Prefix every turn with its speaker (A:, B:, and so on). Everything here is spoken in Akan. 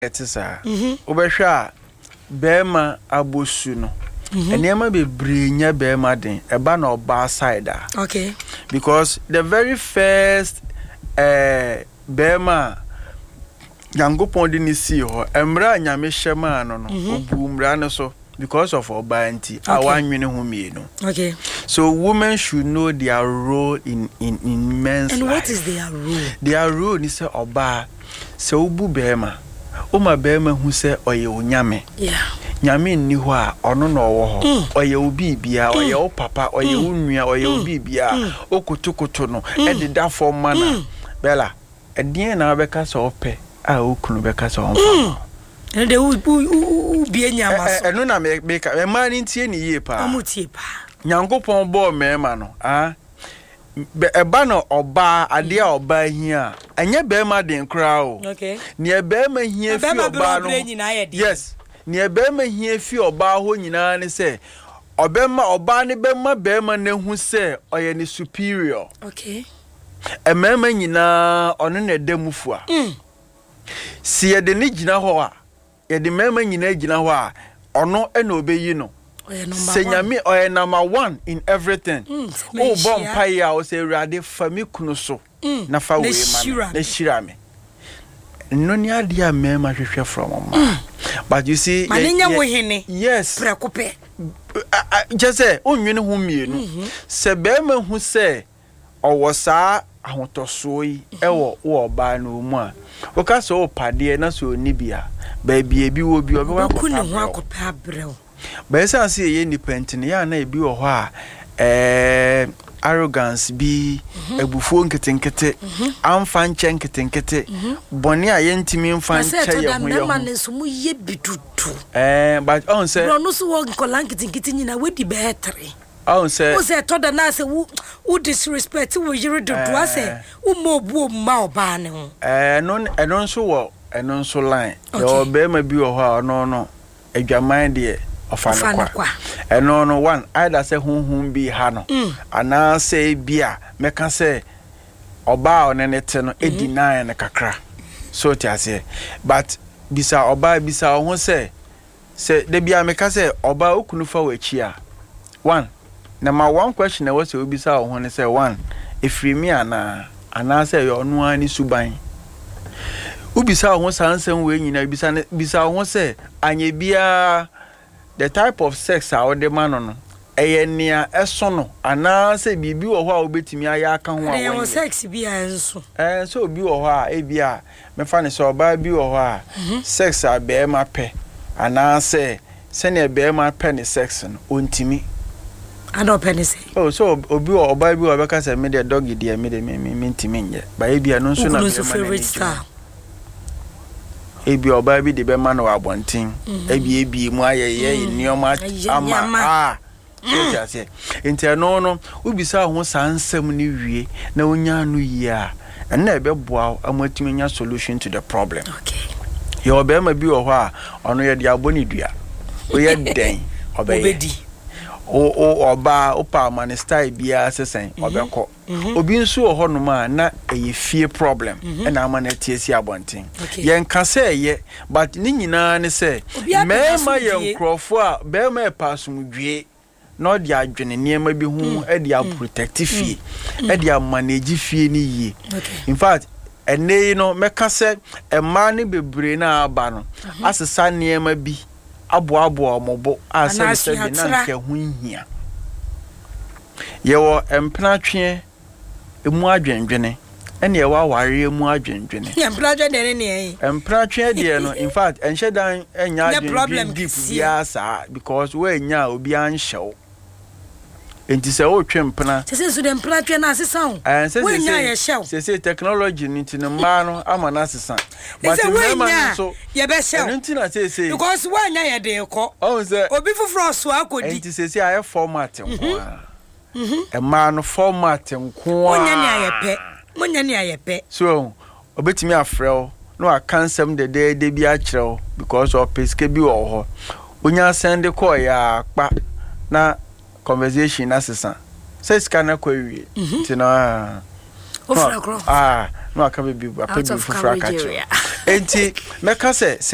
A: etisa obehwa bema abosu no enema bebrenya bema den eba na oba side
B: okay
A: because the very first bema Yankopon didn't see her emra nyame hyema no no obumra no so because of oba anti awanwene humi no
B: okay
A: so women should know their role in men's
B: and
A: life.
B: What is their role?
A: Their role is oba se obu bema Oma bema hu se oye onyame.
B: Yeah.
A: Nyame nni ho a ono na owo ho. Oye obi bia, oye o papa, oye onua, oye obi bia. Okutukutu no edida for mana. Bella, edien na beka so ope a okunu beka so onfa.
B: And they will be a nyama.
A: Eno na meka e ma ni ntie ni yie pa.
B: Amutie pa.
A: Nyankopon bo mema no. Eba no oba ade a oba hia enye bema den kra o
B: okay
A: ne bema hia fi oba no yes ne bema hia fi oba ho nyina ne se obema oba ne bema bema ne hu se oye ne superior
B: okay
A: emema nyina ono ne demufu a si ye de ne gina ho a ye de mema nyina gina ho a ono ena obeyi no Senyami oye number 1 in everything. Oh bompa ya o se rade fami kunu so. Na fa we man. Na shira me. No ni ade a mema hwehwe from mama. But you see yes.
B: Prekope.
A: Just say onwene hu mienu. Se be ma hu se owo saa ahotoso yi ewo wo ba no mu a. O ka so opade na so oni bia. Ba bia bi wo bi obi wa
B: akopɛ abrɛw.
A: But say say ye independent ya na ebi wo ho a arrogance bi ebufuo nketenkete amfa nche nketenkete boni a ye ntimi mfa nche ye ho ye
B: ho na so mu ye bidudu
A: but on say
B: no so wo nkola nketenkete nyina wedi be hetre
A: on say
B: o say toda na say wo disrespect wo yiri dudu ase wo mobu ma oba ne ho
A: eno nso wo eno nso line yo be ma bi wo ho a no adwaman de Ofanokwa. Eno no one either say hunhun bi ha no. Ana say bia meka say oba onenete no edina na kakra. So ti ase. But bisa oba bisa ho say de bia meka say oba okunu fa wachi a. One. Number one question na was obisa ho ne say one. Efiri mi ana say yo no ani suban. Ubisa ho sansem we nyina bisa ho say anye bia the type of sex a the man no nia esono ana se bibi wo ho a obetimi aya aka ho a
B: wo sex bi anso
A: so bi wo ho a e bia me fa ne so ba bi wo ho a sex a be ma pe ana se ne be ma pe ne sex no ontimi
B: ana pe ne se
A: so obi wo ba bi wo be ka se me the dog dia me de me ntimi nje ba e bia no so na be ma ebi oba bi de be ma no abonten ebi mu ayeye nioma ama so jase enti no ubisa ho sansem ni wie na onya no yi a na ebe boa amatimi nya solution to the problem
B: okay
A: ye oba ma bi wo ho a ono ye de aboni dua o ye den obedi oba opa man style bia sesen obekọ obi nso ho no ma na eye fie problem na ama na tiesi abonten ye nka say ye but ni nyina ne say mema ye nkrofo a be ma epasumdwe no de adwene niema bi hu e de protect fie e de manage fie ni yie in fact ene no meka say ema ne bebre na aba no asesa niema bi abo omobo asese bi na nke hu hia ye wo empnatwe emu adwendwene ene ye wa ware emu adwendwene
B: empnatwe de ne
A: empnatwe de no in fact enhye dan enya adwendwene deep bia sa because we enya obi anhyew enti se o twempna
B: se so de empnatwe na asesa ho we enya ye hyew
A: se technology ni ntino ma no ama na asesa
B: but we nya ye be hyew
A: enti na se
B: because we nya ye de ko
A: o se
B: obi fufuro so akodi
A: enti se aye format nko a ma no format nko a
B: munya ni ayepe
A: so obetimi afrel no akansem de bi akireo because of peske bi wo ho onya send call ya pa na conversation assistant says kana kwa wie tina
B: ofra cross
A: no aka be bi apa bi fufra ka enti meka say